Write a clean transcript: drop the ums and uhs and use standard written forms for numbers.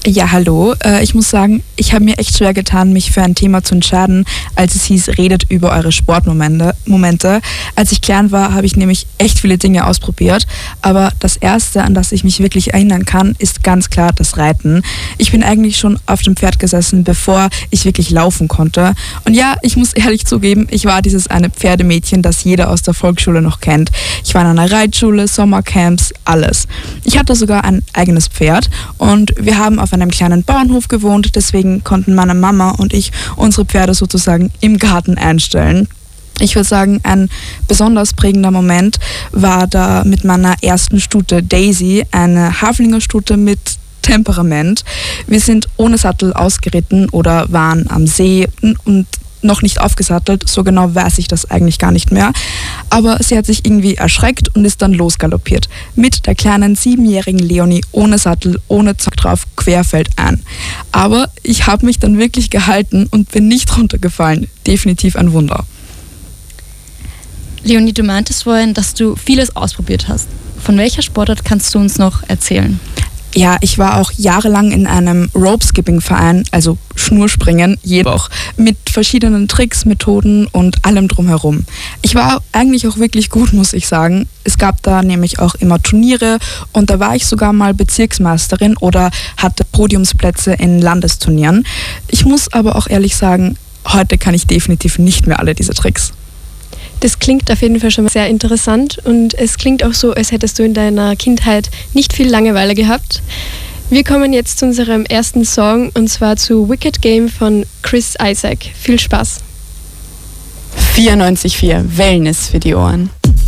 Ja, hallo. Ich muss sagen, ich habe mir echt schwer getan, mich für ein Thema zu entscheiden, als es hieß, redet über eure Sportmomente. Als ich klein war, habe ich nämlich echt viele Dinge ausprobiert. Aber das Erste, an das ich mich wirklich erinnern kann, ist ganz klar das Reiten. Ich bin eigentlich schon auf dem Pferd gesessen, bevor ich wirklich laufen konnte. Und ja, ich muss ehrlich zugeben, ich war dieses eine Pferdemädchen, das jeder aus der Volksschule noch kennt. Ich war in einer Reitschule, Sommercamps, alles. Ich hatte sogar ein eigenes Pferd und wir haben auf einem kleinen Bauernhof gewohnt, deswegen konnten meine Mama und ich unsere Pferde sozusagen im Garten einstellen. Ich würde sagen, ein besonders prägender Moment war da mit meiner ersten Stute Daisy, eine Haflingerstute mit Temperament. Wir sind ohne Sattel ausgeritten oder waren am See und noch nicht aufgesattelt, so genau weiß ich das eigentlich gar nicht mehr. Aber sie hat sich irgendwie erschreckt und ist dann losgaloppiert. Mit der kleinen 7-jährigen Leonie ohne Sattel, ohne Zack drauf, querfeldein. Aber ich habe mich dann wirklich gehalten und bin nicht runtergefallen. Definitiv ein Wunder. Leonie, du meintest vorhin, dass du vieles ausprobiert hast. Von welcher Sportart kannst du uns noch erzählen? Ja, ich war auch jahrelang in einem Rope-Skipping-Verein, also Schnurspringen, jedoch mit verschiedenen Tricks, Methoden und allem drumherum. Ich war eigentlich auch wirklich gut, muss ich sagen. Es gab da nämlich auch immer Turniere und da war ich sogar mal Bezirksmeisterin oder hatte Podiumsplätze in Landesturnieren. Ich muss aber auch ehrlich sagen, heute kann ich definitiv nicht mehr alle diese Tricks. Das klingt auf jeden Fall schon mal sehr interessant und es klingt auch so, als hättest du in deiner Kindheit nicht viel Langeweile gehabt. Wir kommen jetzt zu unserem ersten Song und zwar zu Wicked Game von Chris Isaak. Viel Spaß! 94,4 Wellness für die Ohren.